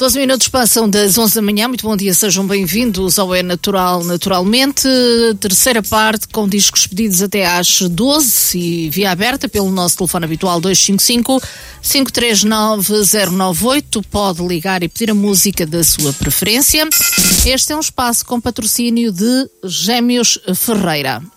12 minutos passam das 11 da manhã. Muito bom dia, sejam bem-vindos ao É Natural, Naturalmente. Terceira parte com discos pedidos até às 12 e via aberta pelo nosso telefone habitual 255-539-098. Pode ligar e pedir a música da sua preferência. Este é um espaço com patrocínio de Gêmeos Ferreira.